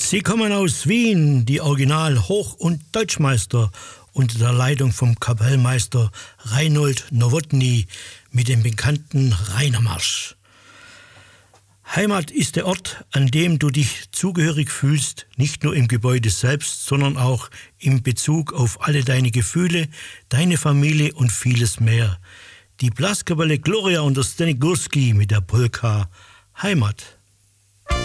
Sie kommen aus Wien, die Original-Hoch- und Deutschmeister unter der Leitung vom Kapellmeister Reinhold Nowotny mit dem bekannten Rainermarsch. Heimat ist der Ort, an dem du dich zugehörig fühlst, nicht nur im Gebäude selbst, sondern auch in Bezug auf alle deine Gefühle, deine Familie und vieles mehr. Die Blaskapelle Gloria und der Steny Gurski mit der Polka Heimat.